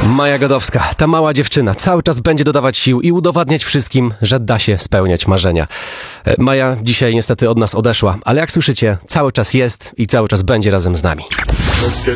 Maja Godowska, ta mała dziewczyna, cały czas będzie dodawać sił i udowadniać wszystkim, że da się spełniać marzenia. Maja dzisiaj niestety od nas odeszła, ale jak słyszycie, cały czas jest i cały czas będzie razem z nami. Let's get